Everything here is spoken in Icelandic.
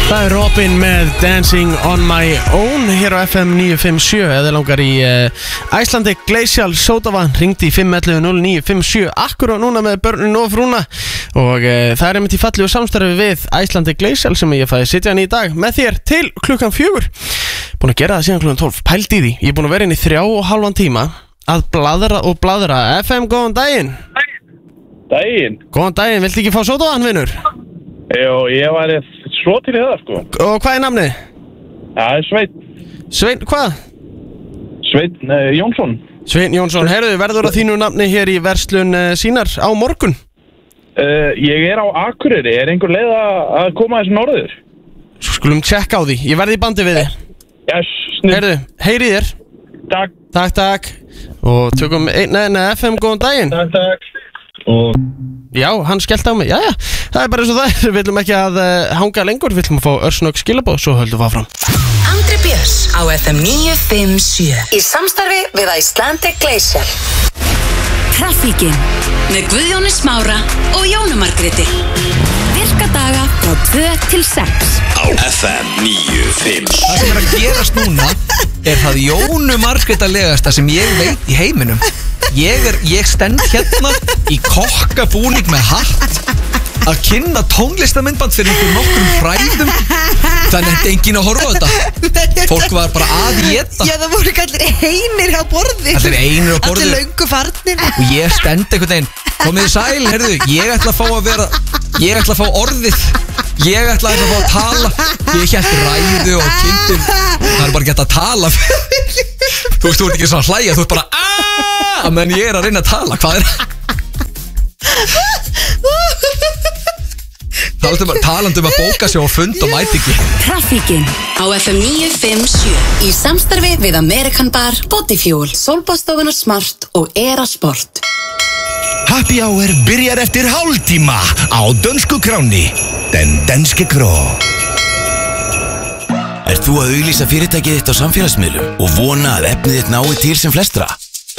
Það Robin með Dancing on my own hér á FM 957 eða langar í Icelandic Glacial Sodavatn, ringdi í 511-0957 akkur og núna með börnin og frúna og það einmitt í falli og samstarfi við Icelandic Glacial sem ég fæði sitja hann í dag með þér til klukkan 4. Búin að gera það síðan klukkan 12, pælt í því. Ég er búin að vera inn í 3,5 tíma að bladra og bladra. FM, góðan daginn. Daginn. Góðan daginn, viltu ekki fá Sodavatn, vinur? Jó, ég var svo til í það, sko. Og hvað er namnið? Það Sveinn. Sveinn, hvað? Sveinn Jónsson. Sveinn Jónsson, heyrðu, verður að þínu nafni hér í verslun sínar á morgun? Ég er á Akureyri, er einhver leið að koma þessu norður? Skulum tjekka á því, ég verði í bandi við þig. Yes, snill. Heyrðu, heyri þér. Takk. Takk. Og tökum FM, góðan daginn. Takk. Og... Já, hann skellt á mig, jæja, það er bara eins og það er, við viljum ekki að hanga lengur, við viljum að fá örsnögg skilabóð, svo höldum við áfram. Andri Björns á FM 957 í samstarfi við Icelandic Glacial. Trafíkin með Guðjóni Smára og Jónu Margréti. Virka daga frá 2 til 6 á FM 957. Það sem að gerast núna er það Jónu Margrétalegasta sem ég veit í heiminum. Ég stend hérna í kokkabúning með hatt að kynna tónlistamindband fyrir einhver nokkrum fræðum, þannig að enginn að horfa á þetta. Fólk var bara að éta. Já, það voru allir einir á borði. Allir einir á borði. Allir löngu farnir. Og ég stend einhvern veginn, komið sæl, heyrðu, ég ætla að fá orðið. Ég ætla að fá að tala. Ég hélt ræðu og kynntir. Það er bara gett að tala. Þú veist, þú ert ekki svona að hlæja, þú ert bara menn ég er að reyna að tala, hvað er talandum að bóka sig og fund og mæti ekki. Trafíkin á FM 957 í samstarfi við American Bar, Bodyfuel, Solbáðstofuna Smart og Era Sport. Happy Hour byrjar eftir hálftíma á dönsku kráni, Den Danske Kró. Ert þú að auglýsa fyrirtækið þitt á samfélagsmiðlum og vona að efnið þitt nái til sem flestra?